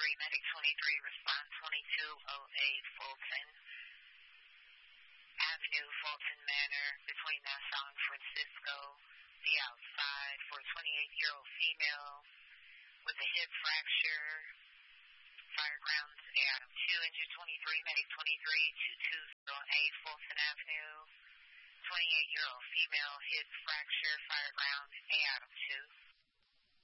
medic 23, respond 2208 Fulton Avenue, Fulton Manor, between Nassau and Francisco. Be outside for a 28-year-old female with a hip fracture. Fire grounds, Adam 2, engine 23, medic 23, 2208 Fulton Avenue. 28-year-old female, hip fracture, fire grounds, Adam 2.